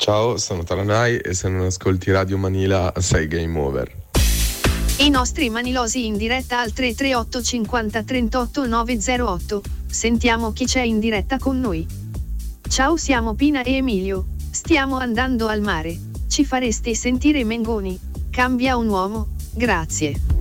Ciao, sono Taranai e se non ascolti Radio Manila sei game over. I nostri manilosi in diretta al 338 50 38 908. Sentiamo chi c'è in diretta con noi. Ciao, siamo Pina e Emilio. Stiamo andando al mare. Ci faresti sentire Mengoni? Cambia un uomo? Grazie.